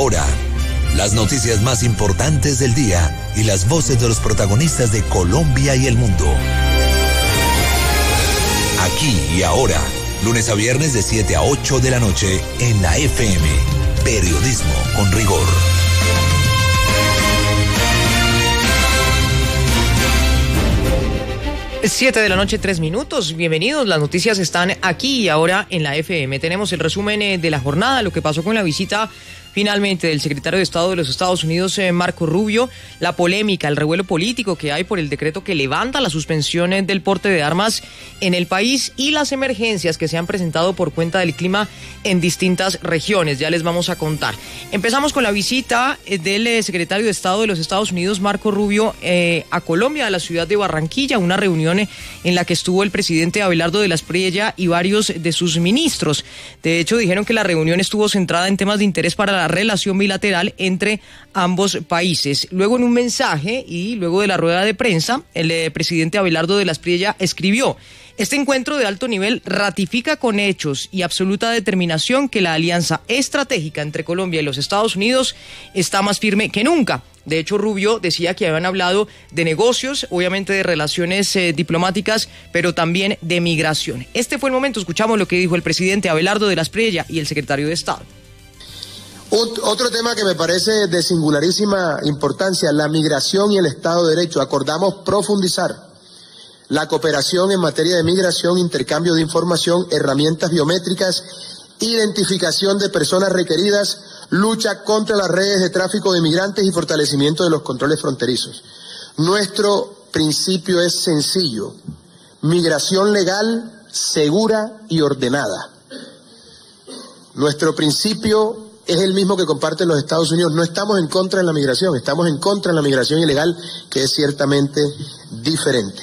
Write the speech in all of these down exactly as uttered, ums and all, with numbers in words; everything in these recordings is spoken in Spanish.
ahora, las noticias más importantes del día y las voces de los protagonistas de Colombia y el mundo. Aquí y ahora, lunes a viernes de siete a ocho de la noche en la F M. Periodismo con rigor. Siete de la noche, tres minutos. Bienvenidos. Las noticias están aquí y ahora en la F M. Tenemos el resumen de la jornada, lo que pasó con la visita finalmente del secretario de Estado de los Estados Unidos, eh, Marco Rubio, la polémica, el revuelo político que hay por el decreto que levanta la suspensión eh, del porte de armas en el país y las emergencias que se han presentado por cuenta del clima en distintas regiones. Ya les vamos a contar. Empezamos con la visita eh, del eh, secretario de Estado de los Estados Unidos, Marco Rubio, eh, a Colombia, a la ciudad de Barranquilla, una reunión eh, en la que estuvo el presidente Abelardo de la Espriella y varios de sus ministros. De hecho, dijeron que la reunión estuvo centrada en temas de interés para la relación bilateral entre ambos países. Luego, en un mensaje y luego de la rueda de prensa, el eh, presidente Abelardo de la Espriella escribió: este encuentro de alto nivel ratifica con hechos y absoluta determinación que la alianza estratégica entre Colombia y los Estados Unidos está más firme que nunca. De hecho, Rubio decía que habían hablado de negocios, obviamente de relaciones eh, diplomáticas, pero también de migración. Este fue el momento. Escuchamos lo que dijo el presidente Abelardo de la Espriella y el secretario de Estado. Otro tema que me parece de singularísima importancia, la migración y el Estado de Derecho. Acordamos profundizar la cooperación en materia de migración, intercambio de información, herramientas biométricas, identificación de personas requeridas, lucha contra las redes de tráfico de migrantes y fortalecimiento de los controles fronterizos. Nuestro principio es sencillo: migración legal, segura y ordenada. Nuestro principio es el mismo que comparten los Estados Unidos. No estamos en contra de la migración, estamos en contra de la migración ilegal, que es ciertamente diferente.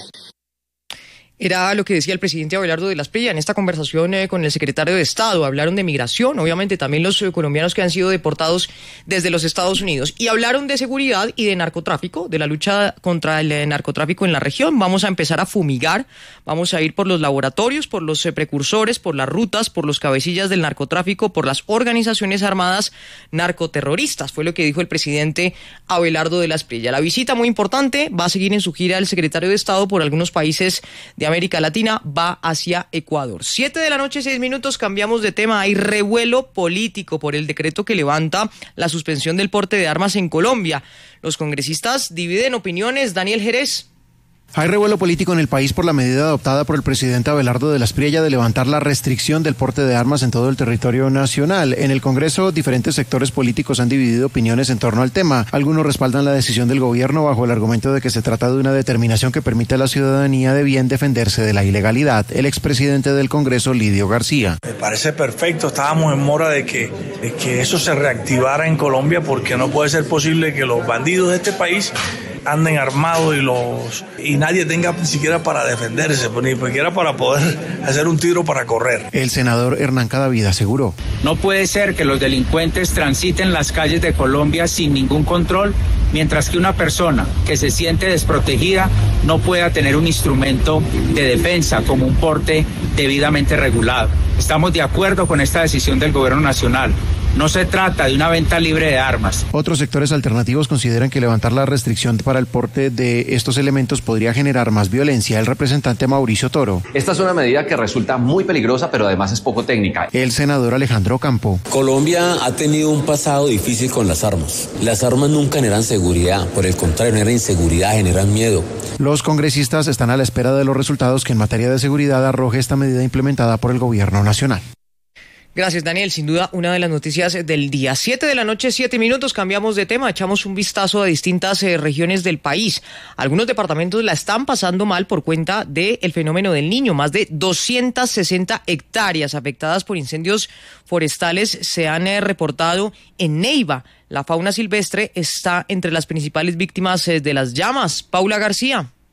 Era lo que decía el presidente Abelardo de la Espriella en esta conversación eh, con el secretario de Estado. Hablaron de migración, obviamente también los eh, colombianos que han sido deportados desde los Estados Unidos. Y hablaron de seguridad y de narcotráfico, de la lucha contra el eh, narcotráfico en la región. Vamos a empezar a fumigar, vamos a ir por los laboratorios, por los eh, precursores, por las rutas, por los cabecillas del narcotráfico, por las organizaciones armadas narcoterroristas. Fue lo que dijo el presidente Abelardo de la Espriella. La visita muy importante, va a seguir en su gira el secretario de Estado por algunos países de América Latina, va hacia Ecuador. Siete de la noche, seis minutos, cambiamos de tema. Hay revuelo político por el decreto que levanta la suspensión del porte de armas en Colombia. Los congresistas dividen opiniones. Daniel Jerez. Hay revuelo político en el país por la medida adoptada por el presidente Abelardo de la Espriella de levantar la restricción del porte de armas en todo el territorio nacional. En el Congreso, diferentes sectores políticos han dividido opiniones en torno al tema. Algunos respaldan la decisión del gobierno bajo el argumento de que se trata de una determinación que permite a la ciudadanía de bien defenderse de la ilegalidad. El expresidente del Congreso, Lidio García. Me parece perfecto. Estábamos en mora de que, de que eso se reactivara en Colombia, porque no puede ser posible que los bandidos de este país anden armados y los y nadie tenga ni siquiera para defenderse, ni siquiera para poder hacer un tiro para correr. El senador Hernán Cadavid aseguró: no puede ser que los delincuentes transiten las calles de Colombia sin ningún control, mientras que una persona que se siente desprotegida no pueda tener un instrumento de defensa como un porte debidamente regulado. Estamos de acuerdo con esta decisión del gobierno nacional. No se trata de una venta libre de armas. Otros sectores alternativos consideran que levantar la restricción para el porte de estos elementos podría generar más violencia. El representante Mauricio Toro: esta es una medida que resulta muy peligrosa, pero además es poco técnica. El senador Alejandro Campo: Colombia ha tenido un pasado difícil con las armas. Las armas nunca generan seguridad, por el contrario, generan inseguridad, generan miedo. Los congresistas están a la espera de los resultados que en materia de seguridad arroje esta medida implementada por el gobierno nacional. Gracias, Daniel. Sin duda, una de las noticias del día. Siete de la noche, siete minutos, cambiamos de tema. Echamos un vistazo a distintas eh, regiones del país. Algunos departamentos la están pasando mal por cuenta del fenómeno del Niño. Más de doscientas sesenta hectáreas afectadas por incendios forestales se han eh, reportado en Neiva. La fauna silvestre está entre las principales víctimas eh, de las llamas. Paula García.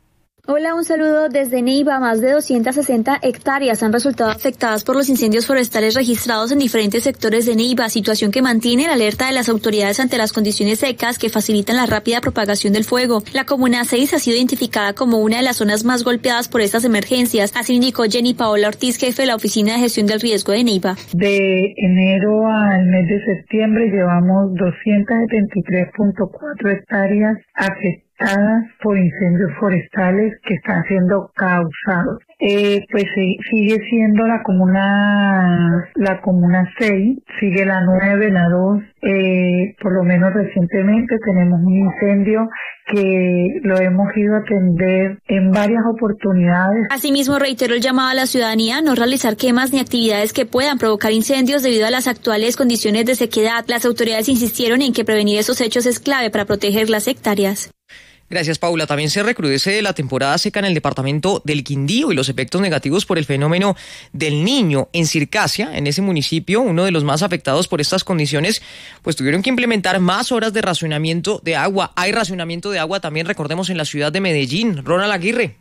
Hola, un saludo desde Neiva. Más de doscientas sesenta hectáreas han resultado afectadas por los incendios forestales registrados en diferentes sectores de Neiva, situación que mantiene la alerta de las autoridades ante las condiciones secas que facilitan la rápida propagación del fuego. La comuna seis ha sido identificada como una de las zonas más golpeadas por estas emergencias, así indicó Jenny Paola Ortiz, jefe de la Oficina de Gestión del Riesgo de Neiva. De enero al mes de septiembre llevamos doscientas setenta y tres punto cuatro hectáreas afectadas por incendios forestales que están siendo causados. Eh, pues sí, sigue siendo la comuna la comuna seis, sigue la nueve, la dos, eh, por lo menos recientemente tenemos un incendio que lo hemos ido a atender en varias oportunidades. Asimismo, reiteró el llamado a la ciudadanía a no realizar quemas ni actividades que puedan provocar incendios debido a las actuales condiciones de sequedad. Las autoridades insistieron en que prevenir esos hechos es clave para proteger las hectáreas. Gracias, Paula. También se recrudece la temporada seca en el departamento del Quindío y los efectos negativos por el fenómeno del Niño. En Circasia, en ese municipio, uno de los más afectados por estas condiciones, pues tuvieron que implementar más horas de racionamiento de agua. Hay racionamiento de agua también, recordemos, en la ciudad de Medellín. Ronald Aguirre.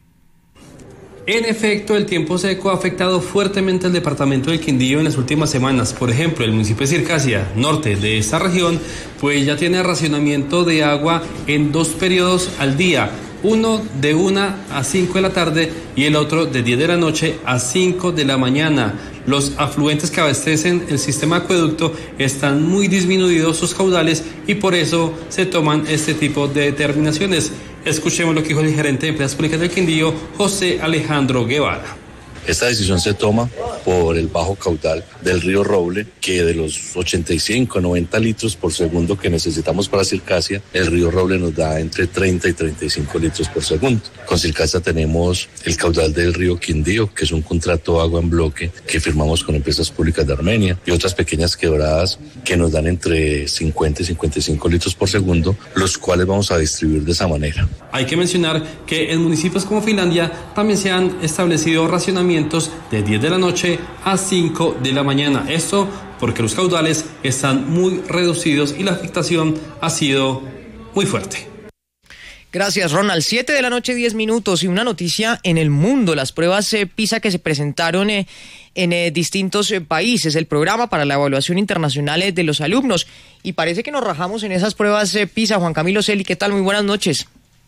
En efecto, el tiempo seco ha afectado fuertemente al departamento del Quindío en las últimas semanas. Por ejemplo, el municipio de Circasia, norte de esta región, pues ya tiene racionamiento de agua en dos periodos al día. Uno de una a cinco de la tarde y el otro de diez de la noche a cinco de la mañana. Los afluentes que abastecen el sistema acueducto están muy disminuidos sus caudales y por eso se toman este tipo de determinaciones. Escuchemos lo que dijo el gerente de Empresas Públicas del Quindío, José Alejandro Guevara. Esta decisión se toma por el bajo caudal del río Roble, que de los ochenta y cinco a noventa litros por segundo que necesitamos para Circasia, el río Roble nos da entre treinta y treinta y cinco litros por segundo. Con Circasia tenemos el caudal del río Quindío, que es un contrato de agua en bloque que firmamos con Empresas Públicas de Armenia, y otras pequeñas quebradas que nos dan entre cincuenta y cincuenta y cinco litros por segundo, los cuales vamos a distribuir de esa manera. Hay que mencionar que en municipios como Finlandia también se han establecido racionamientos de diez de la noche a cinco de la mañana. Esto porque los caudales están muy reducidos y la afectación ha sido muy fuerte. Gracias, Ronald. Siete de la noche, diez minutos, y una noticia en el mundo. Las pruebas eh, PISA que se presentaron eh, en eh, distintos eh, países, el programa para la evaluación internacional eh, de los alumnos. Y parece que nos rajamos en esas pruebas eh, PISA. Juan Camilo Celi, ¿qué tal? Muy buenas noches.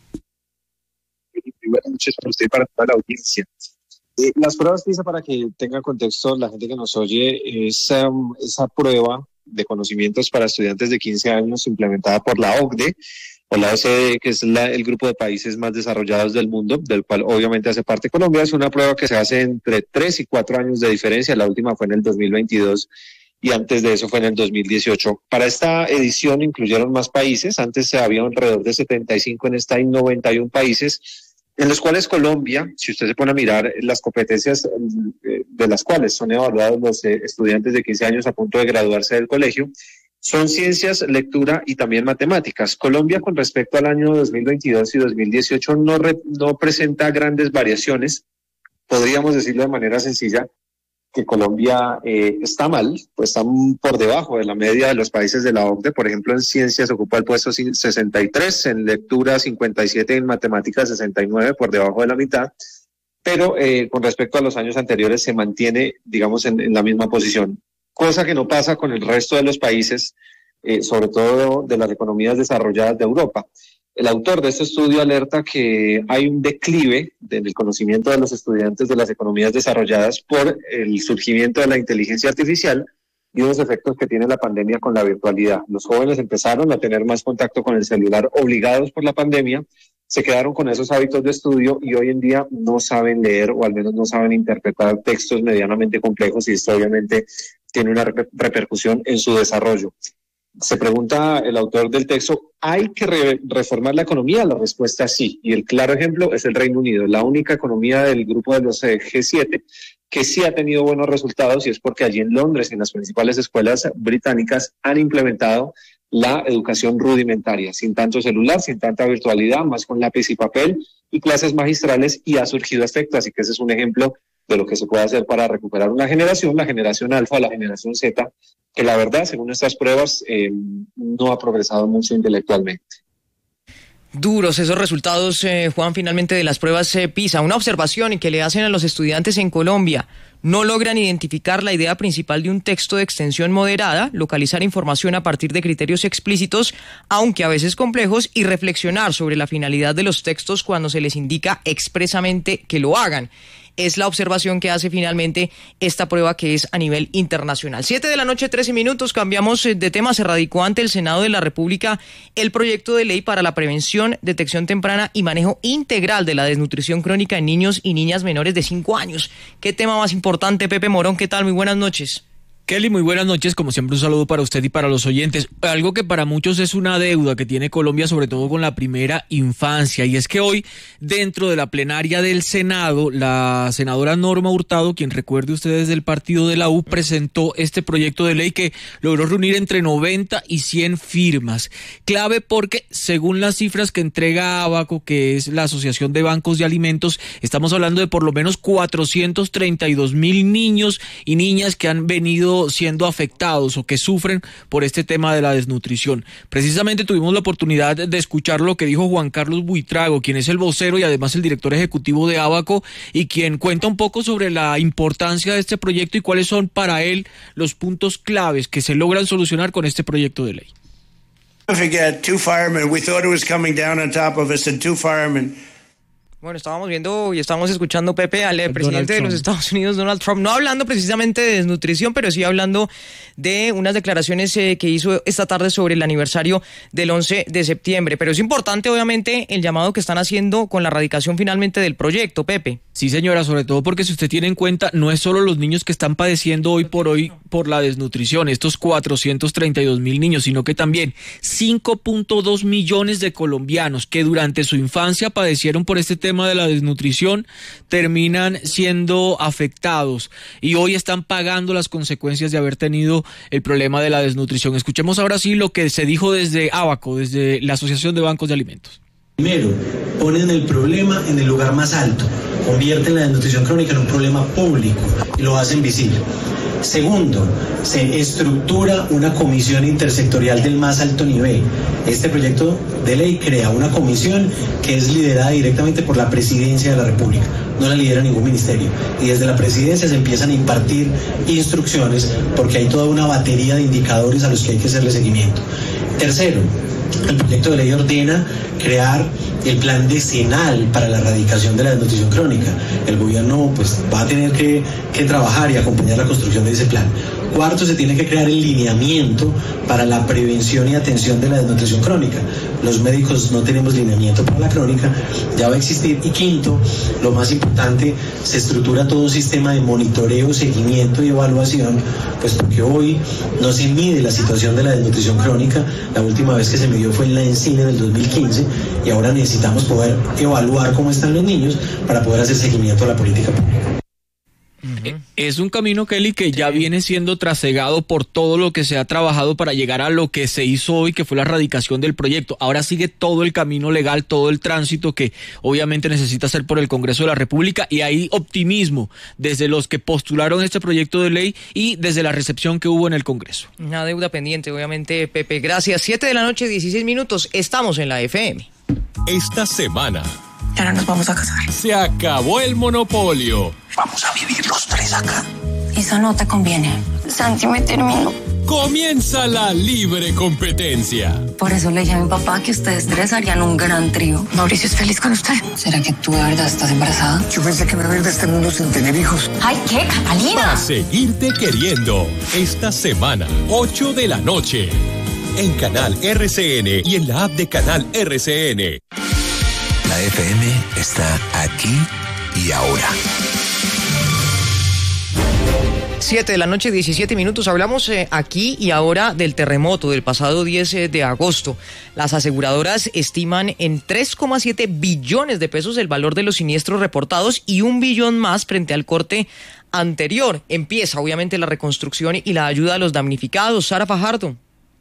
Muy buenas noches para usted y para toda la audiencia. Eh, las pruebas PISA, para que tenga contexto la gente que nos oye, es um, esa prueba de conocimientos para estudiantes de quince años implementada por la O C D E, o la O C D E, que es la, el grupo de países más desarrollados del mundo, del cual obviamente hace parte Colombia. Es una prueba que se hace entre tres y cuatro años de diferencia. La última fue en el dos mil veintidós y antes de eso fue en el dos mil dieciocho. Para esta edición incluyeron más países. Antes había alrededor de setenta y cinco, en esta hay noventa y uno países, en los cuales Colombia, si usted se pone a mirar las competencias de las cuales son evaluados los estudiantes de quince años a punto de graduarse del colegio, son ciencias, lectura y también matemáticas. Colombia, con respecto al año dos mil veintidós y dos mil dieciocho, no, re, no presenta grandes variaciones. Podríamos decirlo de manera sencilla que Colombia eh, está mal, pues está por debajo de la media de los países de la O C D E. Por ejemplo, en ciencias ocupa el puesto sesenta y tres, en lectura cincuenta y siete, en matemáticas sesenta y nueve, por debajo de la mitad, pero eh, con respecto a los años anteriores se mantiene, digamos, en, en la misma posición, cosa que no pasa con el resto de los países, eh, sobre todo de las economías desarrolladas de Europa. El autor de este estudio alerta que hay un declive en el conocimiento de los estudiantes de las economías desarrolladas por el surgimiento de la inteligencia artificial y los efectos que tiene la pandemia con la virtualidad. Los jóvenes empezaron a tener más contacto con el celular obligados por la pandemia, se quedaron con esos hábitos de estudio y hoy en día no saben leer, o al menos no saben interpretar textos medianamente complejos, y esto obviamente tiene una reper- repercusión en su desarrollo. Se pregunta el autor del texto, ¿hay que re- reformar la economía? La respuesta es sí, y el claro ejemplo es el Reino Unido, la única economía del grupo de los eh, G siete que sí ha tenido buenos resultados, y es porque allí en Londres, en las principales escuelas británicas, han implementado la educación rudimentaria, sin tanto celular, sin tanta virtualidad, más con lápiz y papel y clases magistrales, y ha surgido efecto. Así que ese es un ejemplo de lo que se puede hacer para recuperar una generación, la generación alfa, la generación Z, que la verdad, según estas pruebas, eh, no ha progresado mucho intelectualmente. Duros esos resultados, eh, Juan, finalmente de las pruebas eh, PISA. Una observación que le hacen a los estudiantes en Colombia. No logran identificar la idea principal de un texto de extensión moderada, localizar información a partir de criterios explícitos, aunque a veces complejos, y reflexionar sobre la finalidad de los textos cuando se les indica expresamente que lo hagan. Es la observación que hace finalmente esta prueba, que es a nivel internacional. Siete de la noche, trece minutos, cambiamos de tema. Se radicó ante el Senado de la República el proyecto de ley para la prevención, detección temprana y manejo integral de la desnutrición crónica en niños y niñas menores de cinco años. ¿Qué tema más importante, Pepe Morón? ¿Qué tal? Muy buenas noches. Kelly, muy buenas noches. Como siempre, un saludo para usted y para los oyentes. Algo que para muchos es una deuda que tiene Colombia, sobre todo con la primera infancia, y es que hoy, dentro de la plenaria del Senado, la senadora Norma Hurtado, quien recuerde ustedes del partido de la U, presentó este proyecto de ley que logró reunir entre noventa y cien firmas. Clave porque, según las cifras que entrega Abaco, que es la Asociación de Bancos de Alimentos, estamos hablando de por lo menos cuatrocientos treinta y dos mil niños y niñas que han venido siendo afectados o que sufren por este tema de la desnutrición. Precisamente tuvimos la oportunidad de escuchar lo que dijo Juan Carlos Buitrago, quien es el vocero y además el director ejecutivo de Abaco, y quien cuenta un poco sobre la importancia de este proyecto y cuáles son para él los puntos claves que se logran solucionar con este proyecto de ley. Don't forget, two firemen, we thought it was coming down on top of us, and two firemen. Bueno, estábamos viendo y estábamos escuchando, Pepe, al presidente de los Estados Unidos, Donald Trump, no hablando precisamente de desnutrición, pero sí hablando de unas declaraciones eh, que hizo esta tarde sobre el aniversario del once de septiembre. Pero es importante, obviamente, el llamado que están haciendo con la radicación finalmente del proyecto, Pepe. Sí, señora, sobre todo porque si usted tiene en cuenta, no es solo los niños que están padeciendo hoy por hoy por la desnutrición, estos cuatrocientos treinta y dos mil niños, sino que también cinco punto dos millones de colombianos que durante su infancia padecieron por este tema de la desnutrición terminan siendo afectados y hoy están pagando las consecuencias de haber tenido el problema de la desnutrición. Escuchemos ahora sí lo que se dijo desde Abaco, desde la Asociación de Bancos de Alimentos. Primero, ponen el problema en el lugar más alto, convierten la desnutrición crónica en un problema público y lo hacen visible. Segundo, se estructura una comisión intersectorial del más alto nivel. Este proyecto de ley crea una comisión que es liderada directamente por la Presidencia de la República, no la lidera ningún ministerio. Y desde la Presidencia se empiezan a impartir instrucciones porque hay toda una batería de indicadores a los que hay que hacerle seguimiento. Tercero, el proyecto de ley ordena crear el plan decenal para la erradicación de la desnutrición crónica. El gobierno pues va a tener que, que trabajar y acompañar la construcción de ese plan. Cuarto, se tiene que crear el lineamiento para la prevención y atención de la desnutrición crónica. Los médicos no tenemos lineamiento para la crónica, ya va a existir. Y quinto, lo más importante, se estructura todo un sistema de monitoreo, seguimiento y evaluación, pues porque hoy no se mide la situación de la desnutrición crónica. La última vez que se midió fue en la ENCINE del dos mil quince y ahora necesitamos poder evaluar cómo están los niños para poder hacer seguimiento a la política pública. Uh-huh. Es un camino, Kelly, que ya viene siendo trasegado por todo lo que se ha trabajado para llegar a lo que se hizo hoy, que fue la erradicación del proyecto. Ahora sigue todo el camino legal, todo el tránsito que obviamente necesita hacer por el Congreso de la República, y hay optimismo desde los que postularon este proyecto de ley y desde la recepción que hubo en el Congreso. Una deuda pendiente, obviamente, Pepe. Gracias. Siete de la noche, dieciséis minutos. Estamos en la F M. Esta semana ya no nos vamos a casar. Se acabó el monopolio. Vamos a vivir los tres acá. Eso no te conviene. Santi me terminó. Comienza la libre competencia. Por eso le dije a mi papá que ustedes tres harían un gran trío. Mauricio es feliz con usted. ¿Será que tú de verdad estás embarazada? Yo pensé que me iba a ir de este mundo sin tener hijos. Ay, ¿qué, Catalina? A seguirte queriendo. Esta semana, ocho de la noche. En Canal R C N y en la app de Canal R C N. La F M está aquí y ahora. Siete de la noche, diecisiete minutos. Hablamos eh, aquí y ahora del terremoto del pasado diez de agosto. Las aseguradoras estiman en tres coma siete billones de pesos el valor de los siniestros reportados y un billón más frente al corte anterior. Empieza obviamente la reconstrucción y la ayuda a los damnificados. Sara Fajardo.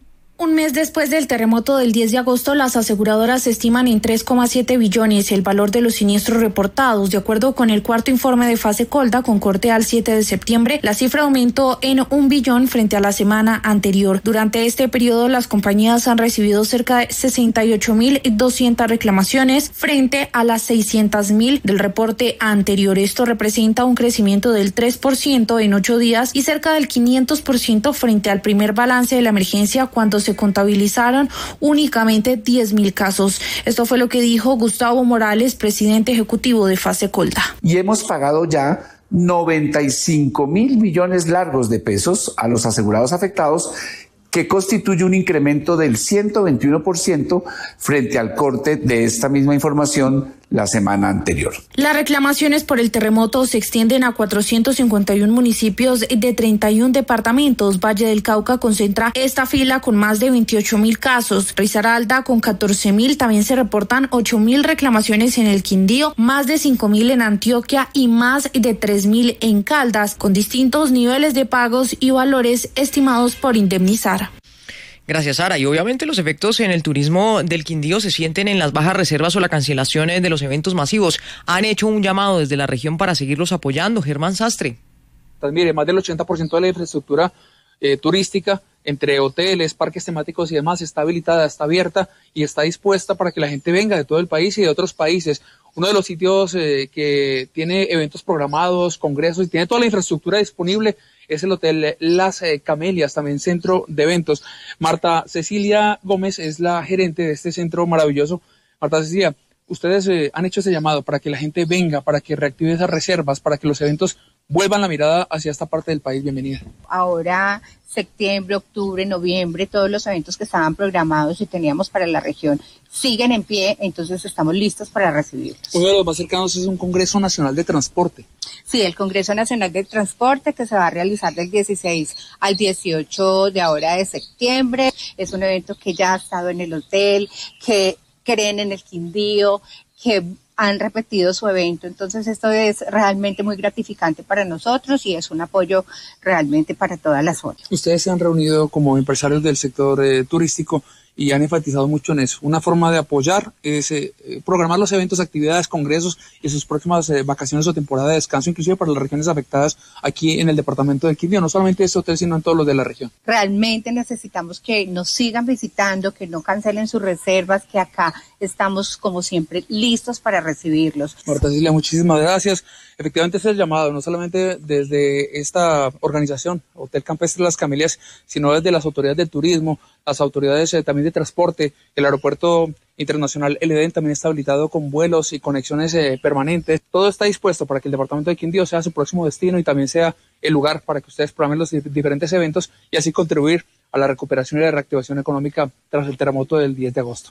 Un mes después del terremoto del diez de agosto, las aseguradoras estiman en tres coma siete billones el valor de los siniestros reportados. De acuerdo con el cuarto informe de Fasecolda, con corte al siete de septiembre, la cifra aumentó en un billón frente a la semana anterior. Durante este periodo, las compañías han recibido cerca de sesenta y ocho mil doscientas reclamaciones frente a las seiscientas mil del reporte anterior. Esto representa un crecimiento del tres por ciento en ocho días y cerca del quinientos por ciento frente al primer balance de la emergencia, cuando se contabilizaron únicamente diez mil casos. Esto fue lo que dijo Gustavo Morales, presidente ejecutivo de Fasecolda. Y hemos pagado ya noventa y cinco mil millones largos de pesos a los asegurados afectados, que constituye un incremento del ciento veintiuno por ciento frente al corte de esta misma información la semana anterior. Las reclamaciones por el terremoto se extienden a cuatrocientos cincuenta y uno municipios de treinta y uno departamentos. Valle del Cauca concentra esta fila con más de veintiocho mil casos. Risaralda con catorce mil. También se reportan ocho mil reclamaciones en el Quindío, más de cinco mil en Antioquia y más de tres mil en Caldas, con distintos niveles de pagos y valores estimados por indemnizar. Gracias, Sara. Y obviamente los efectos en el turismo del Quindío se sienten en las bajas reservas o la cancelación de los eventos masivos. Han hecho un llamado desde la región para seguirlos apoyando. Germán Sastre. Pues mire, más del ochenta por ciento de la infraestructura eh, turística, entre hoteles, parques temáticos y demás, está habilitada, está abierta y está dispuesta para que la gente venga de todo el país y de otros países. Uno de los sitios eh, que tiene eventos programados, congresos y tiene toda la infraestructura disponible es el Hotel Las eh, Camelias, también centro de eventos. Marta Cecilia Gómez es la gerente de este centro maravilloso. Marta Cecilia, ustedes eh, han hecho ese llamado para que la gente venga, para que reactive esas reservas, para que los eventos vuelvan la mirada hacia esta parte del país. Bienvenida. Ahora, septiembre, octubre, noviembre, todos los eventos que estaban programados y teníamos para la región siguen en pie, entonces estamos listos para recibirlos. Uno de los más cercanos es un Congreso Nacional de Transporte. Sí, el Congreso Nacional de Transporte, que se va a realizar del dieciséis al dieciocho de ahora de septiembre. Es un evento que ya ha estado en el hotel, que creen en el Quindío, que han repetido su evento. Entonces esto es realmente muy gratificante para nosotros y es un apoyo realmente para toda la zona. Ustedes se han reunido como empresarios del sector eh, turístico y han enfatizado mucho en eso. Una forma de apoyar es eh, programar los eventos, actividades, congresos y sus próximas eh, vacaciones o temporada de descanso, inclusive para las regiones afectadas aquí en el departamento del Quindío, no solamente este hotel, sino en todos los de la región. Realmente necesitamos que nos sigan visitando, que no cancelen sus reservas, que acá estamos como siempre listos para recibirlos. Marta Cecilia, muchísimas gracias. Efectivamente ese es el llamado, no solamente desde esta organización, Hotel Campestre Las Camelias, sino desde las autoridades del turismo, las autoridades eh, también de transporte. El aeropuerto internacional El Edén también está habilitado con vuelos y conexiones eh, permanentes. Todo está dispuesto para que el departamento de Quindío sea su próximo destino y también sea el lugar para que ustedes programen los diferentes eventos y así contribuir a la recuperación y la reactivación económica tras el terremoto del diez de agosto.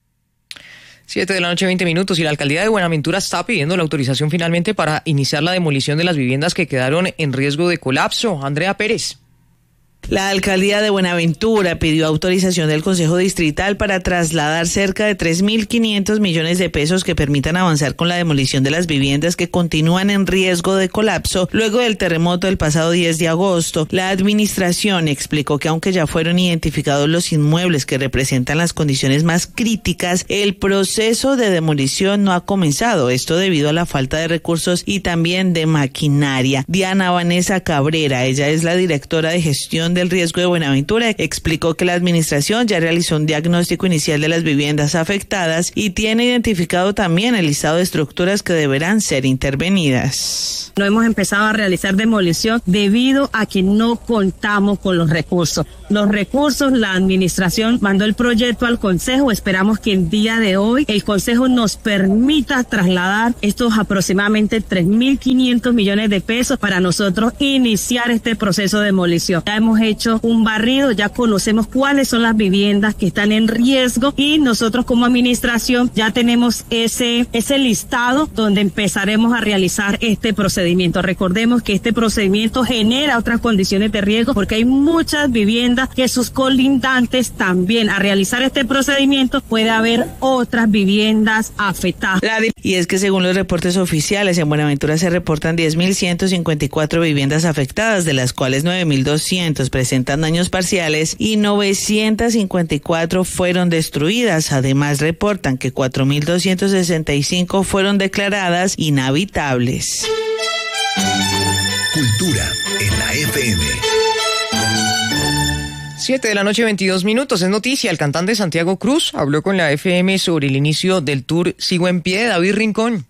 Siete de la noche, veinte minutos, y la alcaldía de Buenaventura está pidiendo la autorización finalmente para iniciar la demolición de las viviendas que quedaron en riesgo de colapso. Andrea Pérez. La alcaldía de Buenaventura pidió autorización del Consejo Distrital para trasladar cerca de tres mil quinientos millones de pesos que permitan avanzar con la demolición de las viviendas que continúan en riesgo de colapso luego del terremoto del pasado diez de agosto. La administración explicó que aunque ya fueron identificados los inmuebles que representan las condiciones más críticas, el proceso de demolición no ha comenzado, esto debido a la falta de recursos y también de maquinaria. Diana Vanessa Cabrera, ella es la directora de gestión del riesgo de Buenaventura, explicó que la administración ya realizó un diagnóstico inicial de las viviendas afectadas y tiene identificado también el listado de estructuras que deberán ser intervenidas. No hemos empezado a realizar demolición debido a que no contamos con los recursos. Los recursos, la administración mandó el proyecto al Consejo, esperamos que el día de hoy el Consejo nos permita trasladar estos aproximadamente tres mil quinientos millones de pesos para nosotros iniciar este proceso de demolición. Ya hemos hecho un barrido, ya conocemos cuáles son las viviendas que están en riesgo y nosotros como administración ya tenemos ese, ese listado donde empezaremos a realizar este procedimiento. Recordemos que este procedimiento genera otras condiciones de riesgo porque hay muchas viviendas que sus colindantes también. A realizar este procedimiento puede haber otras viviendas afectadas. Y es que según los reportes oficiales en Buenaventura se reportan diez mil ciento cincuenta y cuatro viviendas afectadas, de las cuales nueve mil doscientos otros presentan daños parciales y novecientas cincuenta y cuatro fueron destruidas. Además, reportan que cuatro mil doscientas sesenta y cinco fueron declaradas inhabitables. Cultura en la F M. Siete de la noche, veintidós minutos. Es noticia. El cantante Santiago Cruz habló con la F M sobre el inicio del tour Sigo en Pie. David Rincón.